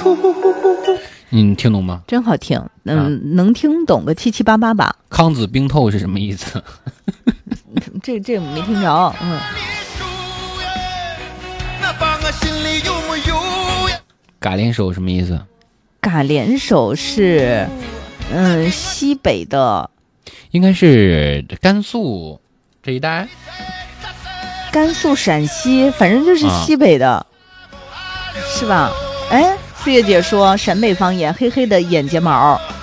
呼呼呼呼呼。 你听懂吗？ 真好听，能听懂个七七八八吧。 康子冰透是什么意思？ 这没听着。 嘎连手什么意思？ 嘎连手是西北的， 应该是甘肃这一带， 甘肃陕西，反正就是西北的，是吧？哎，四月姐说陕北方言，黑黑的眼睫毛，